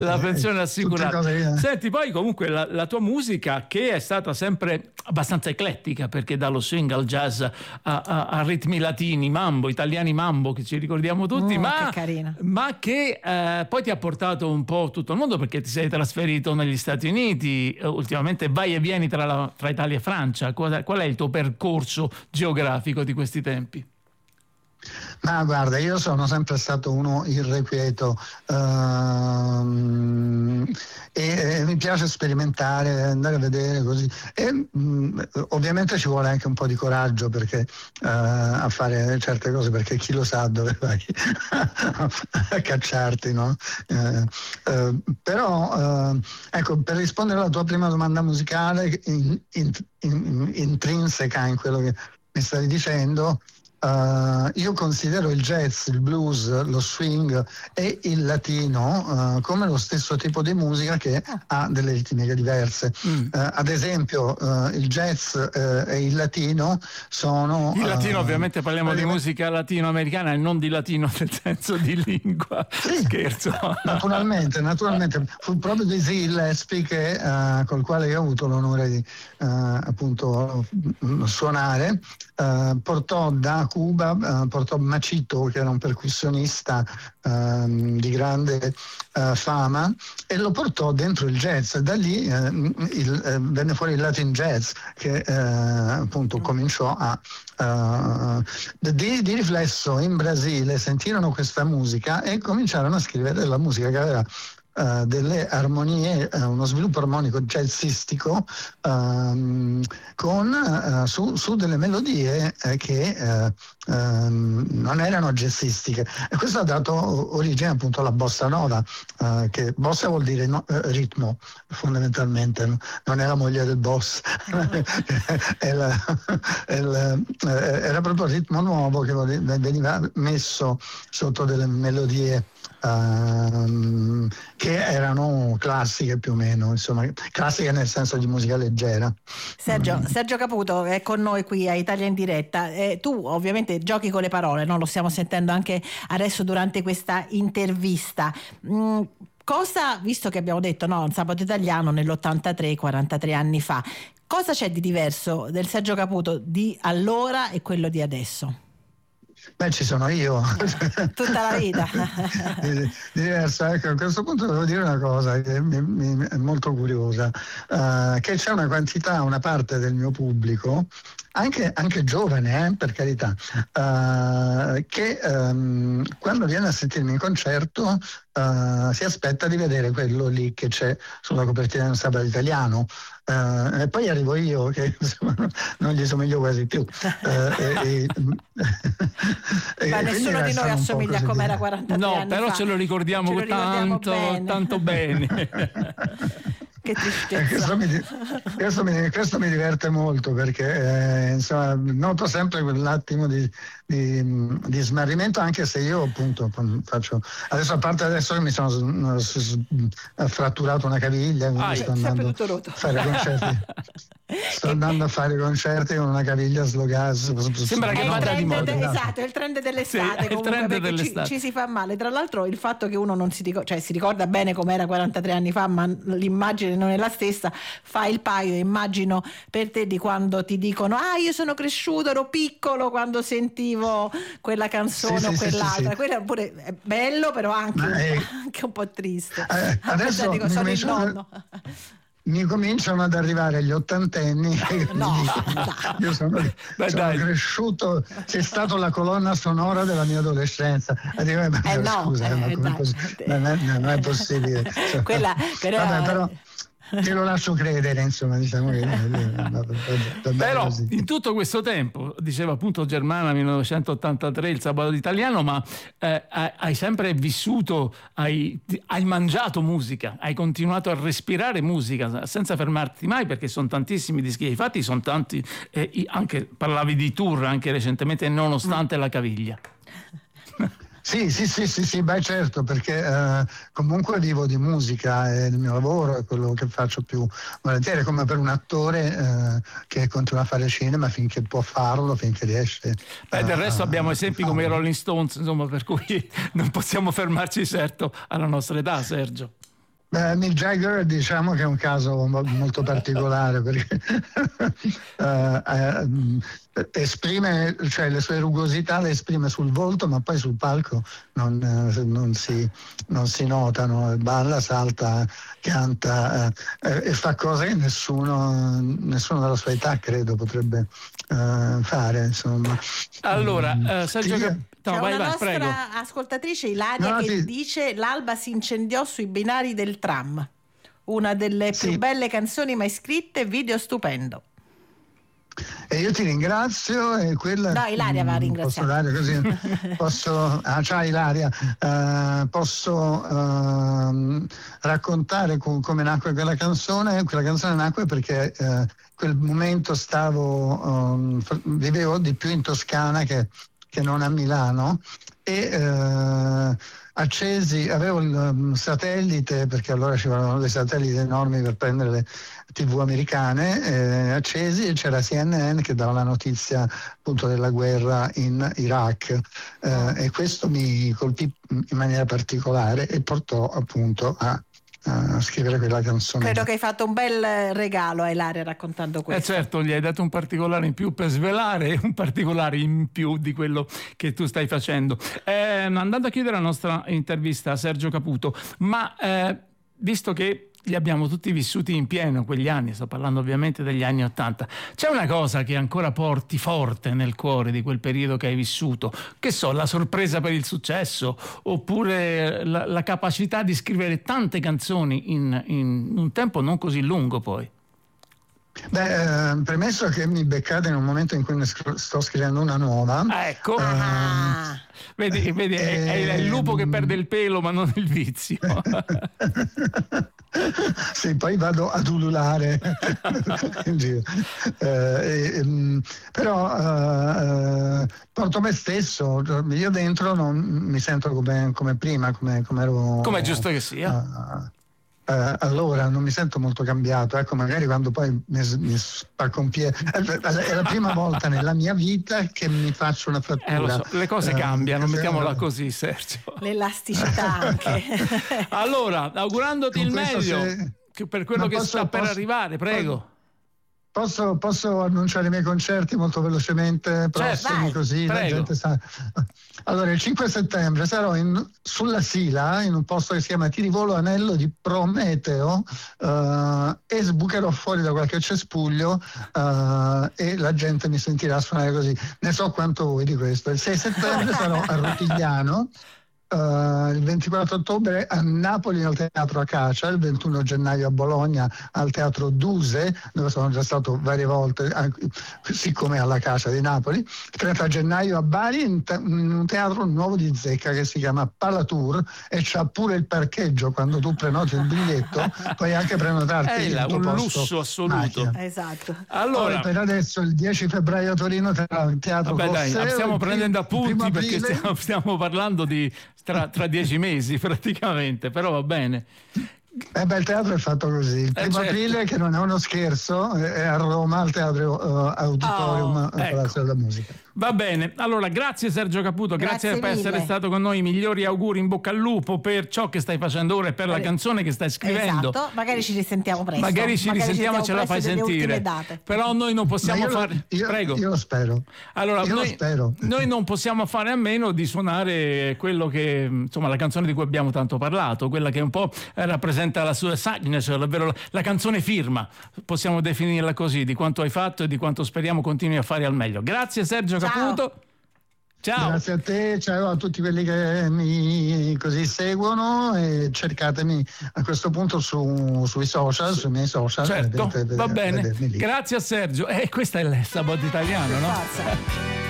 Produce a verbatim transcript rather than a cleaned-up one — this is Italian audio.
La pensione eh, assicurata. Che... Senti, poi comunque la, la tua musica, che è stata sempre abbastanza eclettica, perché dallo swing al jazz a, a, a ritmi latini, mambo, italiani mambo, che ci ricordiamo tutti, mm, ma che, ma che eh, poi ti ha portato un po' tutto il mondo, perché ti sei trasferito negli Stati Uniti, ultimamente vai e vieni tra, la, tra Italia e Francia. Qual, qual è il tuo percorso geografico di questi tempi? Ma guarda, io sono sempre stato uno irrequieto uh, e, e mi piace sperimentare, andare a vedere così. E mh, ovviamente ci vuole anche un po' di coraggio perché uh, a fare certe cose, perché chi lo sa dove vai a cacciarti, no? Uh, uh, però uh, ecco, per rispondere alla tua prima domanda musicale, in, in, in, intrinseca in quello che mi stavi dicendo, Uh, io considero il jazz, il blues, lo swing e il latino uh, come lo stesso tipo di musica che ha delle ritmiche diverse. Mm. Uh, ad esempio uh, il jazz uh, e il latino sono... Il latino uh, ovviamente parliamo di musica latinoamericana e non di latino nel senso di lingua. Sì, scherzo. Naturalmente, naturalmente. Fu proprio Dizzy Gillespie che, uh, col quale io ho avuto l'onore di uh, appunto suonare, uh, portò da Cuba, uh, portò Machito, che era un percussionista uh, di grande uh, fama, e lo portò dentro il jazz. Da lì uh, il, uh, venne fuori il Latin jazz, che uh, appunto cominciò a uh, di, di riflesso in Brasile sentirono questa musica e cominciarono a scrivere della musica che aveva Uh, delle armonie, uh, uno sviluppo armonico jazzistico um, con, uh, su, su delle melodie uh, che uh, um, non erano jazzistiche, e questo ha dato origine appunto alla bossa nova, uh, che bossa vuol dire no, uh, ritmo fondamentalmente, no? Non è la moglie del boss. è la, è la, uh, era proprio il ritmo nuovo che veniva messo sotto delle melodie Uh, che erano classiche più o meno, insomma, classiche nel senso di musica leggera. Sergio, mm. Sergio Caputo è con noi qui a Italia in diretta. Eh, tu ovviamente giochi con le parole, no? Lo stiamo sentendo anche adesso durante questa intervista. Mm, cosa, visto che abbiamo detto no, un sabato italiano nell'ottantatré, quarantatré anni fa, cosa c'è di diverso del Sergio Caputo di allora e quello di adesso? Beh, ci sono io. Tutta la vita. Diverso. Ecco, a questo punto devo dire una cosa che mi, mi è molto curiosa, uh, che c'è una quantità, una parte del mio pubblico, anche, anche giovane, eh, per carità, uh, che um, quando viene a sentirmi in concerto uh, si aspetta di vedere quello lì che c'è sulla copertina di un sabato italiano. Uh, e poi arrivo io che insomma, non gli somiglio quasi più. Uh, e, e, Ma nessuno di noi assomiglia a come era quarantatré no, anni però fa. ce lo ricordiamo, ce lo ricordiamo tanto bene. tanto bene. Che tristezza. Questo mi, questo, mi, questo mi diverte molto perché eh, insomma, noto sempre quell'attimo di, di, di smarrimento, anche se io appunto faccio adesso, a parte adesso che mi sono fratturato una caviglia, ah, sto andando a fare concerti sto andando a fare concerti con una caviglia slogasa. Sembra che vada di moda. De, esatto, è il trend dell'estate, sì, comunque, il trend perché dell'estate. Ci, ci si fa male. Tra l'altro il fatto che uno non si ricorda, cioè si ricorda bene com'era quarantatré anni fa, ma l'immagine non è la stessa, fa il paio, immagino, per te di quando ti dicono ah io sono cresciuto, ero piccolo quando sentivo quella canzone sì, o sì, quell'altra. Sì, sì. Quello pure è bello, però anche, è... anche un po' triste. Eh, adesso dico, sono il nonno. Mi cominciano ad arrivare gli ottantenni. No, io sono, Beh, sono cresciuto, sei stato la colonna sonora della mia adolescenza. E dico, eh, eh no, scusa, eh, ma come poss- non, è, non è possibile. Cioè, Quella, però... Vabbè, però te lo lascio credere, insomma, diciamo che però in tutto questo tempo, diceva appunto Germana millenovecentottantatré, il sabato italiano, ma eh, hai sempre vissuto, hai, hai mangiato musica, hai continuato a respirare musica senza fermarti mai, perché sono tantissimi dischi che hai fatti, sono tanti, eh, anche parlavi di tour anche recentemente, nonostante mm. la caviglia. Sì, sì, sì, sì, sì, beh certo, perché eh, comunque vivo di musica, è il mio lavoro, è quello che faccio più volentieri, come per un attore eh, che continua a fare cinema finché può farlo, finché riesce. Beh, del resto a, abbiamo esempi come i Rolling Stones, insomma, per cui non possiamo fermarci certo alla nostra età, Sergio. Beh, Mick Jagger diciamo che è un caso molto particolare perché eh, eh, esprime, cioè le sue rugosità le esprime sul volto, ma poi sul palco non, eh, non, si, non si notano, balla, salta, canta eh, e fa cose che nessuno, nessuno della sua età credo potrebbe eh, fare, insomma. Allora, uh, Sergio C'è no, vai, una vai, nostra prego. ascoltatrice Ilaria no, che sì. dice: l'alba si incendiò sui binari del tram, una delle sì. più belle canzoni mai scritte, video stupendo. E io ti ringrazio e quella no Ilaria va a ringraziare. Posso dare così posso ah ciao Ilaria uh, posso uh, raccontare com- come nacque quella canzone. Quella canzone nacque perché uh, quel momento stavo um, vivevo di più in Toscana che, che non a Milano e uh, accesi, avevo il um, satellite, perché allora ci volevano dei satelliti enormi per prendere le tivù americane, eh, accesi, e c'era C N N che dava la notizia appunto della guerra in Iraq eh, e questo mi colpì in maniera particolare e portò appunto a a scrivere quella canzone. Credo che hai fatto un bel regalo a Ilaria raccontando questo. Eh certo, gli hai dato un particolare in più per svelare e un particolare in più di quello che tu stai facendo. Eh, andando a chiudere la nostra intervista a Sergio Caputo, ma eh, visto che li abbiamo tutti vissuti in pieno quegli anni, sto parlando ovviamente degli anni Ottanta, c'è una cosa che ancora porti forte nel cuore di quel periodo che hai vissuto, che so, la sorpresa per il successo, oppure la, la capacità di scrivere tante canzoni in, in un tempo non così lungo poi? Beh, eh, premesso che mi beccate in un momento in cui ne sc- sto scrivendo una nuova. Ecco, ah. vedi, vedi eh, è, è il lupo che perde il pelo ma non il vizio. Sì, poi vado ad ululare in giro. Eh, eh, però eh, porto me stesso, io dentro non mi sento come, come prima, come, come ero. Come è giusto che sia. Uh, Uh, allora non mi sento molto cambiato, ecco, magari quando poi mi, mi spacco un piede è la prima volta nella mia vita che mi faccio una frattura. Eh, lo so, le cose uh, cambiano, mettiamola uh, così, Sergio. L'elasticità anche. Allora, augurandoti il meglio se... per quello che posso, sta per posso, arrivare, prego. Posso, posso annunciare i miei concerti molto velocemente, prossimi, certo, così prego. La gente sa. Allora, il cinque settembre sarò in, sulla Sila, in un posto che si chiama Tirivolo Anello di Prometeo, uh, e sbucherò fuori da qualche cespuglio uh, e la gente mi sentirà suonare così. Ne so quanto voi di questo. Il sei settembre sarò a Rotigliano. Uh, il ventiquattro ottobre a Napoli al Teatro Acacia, il ventuno gennaio a Bologna al Teatro Duse, dove sono già stato varie volte, anche, siccome all'Acacia di Napoli, il trenta gennaio a Bari in, te- in un teatro nuovo di zecca che si chiama Palatour e c'ha pure il parcheggio. Quando tu prenoti il biglietto puoi anche prenotarti è il un posto lusso assoluto. macchina. Esatto. Allora, poi per adesso il dieci febbraio a Torino il Teatro vabbè, Colosseo, dai, stiamo prendendo appunti perché aprile... stiamo, stiamo parlando di Tra, tra dieci mesi praticamente, però va bene. Eh beh, il teatro è fatto così. Il primo eh certo. aprile, che non è uno scherzo, è a Roma al Teatro uh, Auditorium oh, al ecco. Palazzo della Musica. Va bene, allora grazie Sergio Caputo, grazie, Grazie per mille. essere stato con noi, migliori auguri, in bocca al lupo per ciò che stai facendo ora e per la Eh, canzone che stai scrivendo. Esatto, magari ci risentiamo presto. Magari ci risentiamo e ce la fai sentire. Però noi non possiamo io, fare. io, Prego. Io lo spero. Allora, io noi, lo spero. noi non possiamo fare a meno di suonare quello che, insomma, la canzone di cui abbiamo tanto parlato, quella che un po' rappresenta la sua signature, ovvero la, la canzone firma, possiamo definirla così, di quanto hai fatto e di quanto speriamo continui a fare al meglio. Grazie Sergio Ciao. Caputo. Ciao. Grazie a te, ciao a tutti quelli che mi così seguono e cercatemi a questo punto su, sui social, sui miei social. Certo, vedete, va vedete, bene. Grazie a Sergio. E eh, questo è il Sabot italiano, no? Forza.